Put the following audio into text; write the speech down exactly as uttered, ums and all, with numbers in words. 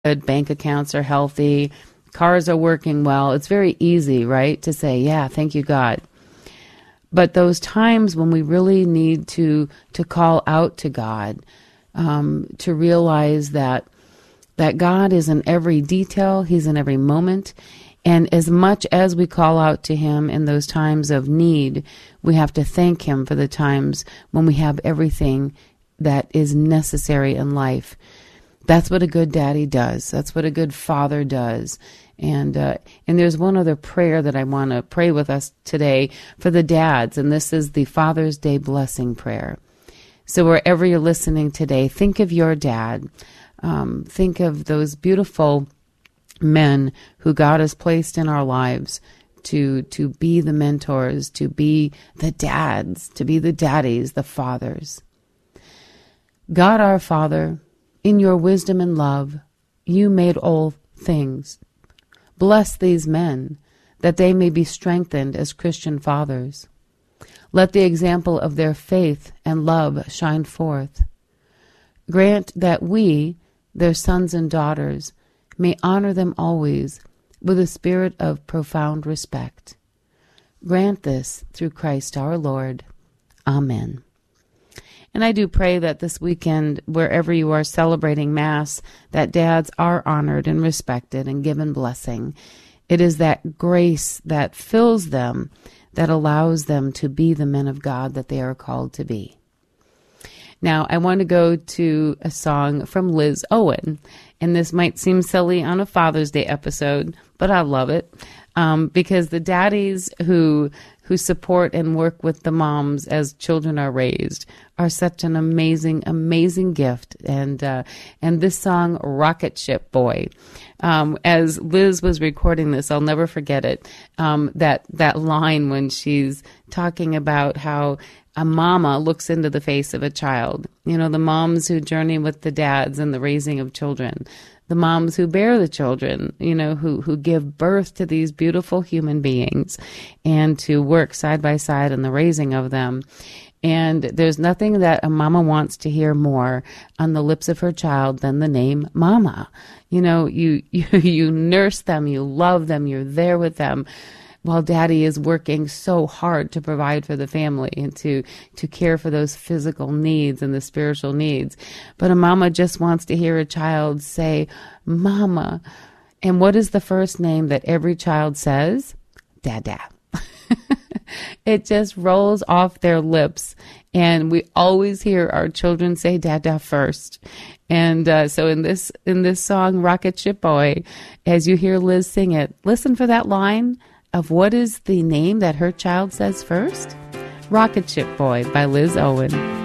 good, bank accounts are healthy, cars are working well. It's very easy, right, to say, yeah, thank you, God. But those times when we really need to to call out to God, um, to realize that that God is in every detail, He's in every moment, and as much as we call out to Him in those times of need, we have to thank Him for the times when we have everything that is necessary in life. That's what a good daddy does. That's what a good father does. And uh, and there's one other prayer that I want to pray with us today for the dads, and this is the Father's Day blessing prayer. So wherever you're listening today, think of your dad. Um, think of those beautiful men who God has placed in our lives to to be the mentors, to be the dads, to be the daddies, the fathers. God our Father, in your wisdom and love, you made all things. Bless these men, that they may be strengthened as Christian fathers. Let the example of their faith and love shine forth. Grant that we, their sons and daughters, may honor them always with a spirit of profound respect. Grant this through Christ our Lord. Amen. And I do pray that this weekend, wherever you are celebrating Mass, that dads are honored and respected and given blessing. It is that grace that fills them that allows them to be the men of God that they are called to be. Now, I want to go to a song from Liz Owen, and this might seem silly on a Father's Day episode, but I love it um, because the daddies who who support and work with the moms as children are raised are such an amazing, amazing gift. And uh, and this song, Rocket Ship Boy, um, as Liz was recording this, I'll never forget it, um, that, that line when she's talking about how a mama looks into the face of a child. You know, the moms who journey with the dads in the raising of children, the moms who bear the children, you know, who, who give birth to these beautiful human beings and to work side by side in the raising of them. And there's nothing that a mama wants to hear more on the lips of her child than the name mama. You know, you, you, you nurse them, you love them, you're there with them, while daddy is working so hard to provide for the family and to, to care for those physical needs and the spiritual needs. But a mama just wants to hear a child say, Mama. And what is the first name that every child says? Dada. It just rolls off their lips. And we always hear our children say Dada first. And uh, so in this in this song, Rocket Ship Boy, as you hear Liz sing it, listen for that line of what is the name that her child says first? Rocket Ship Boy by Liz Owen.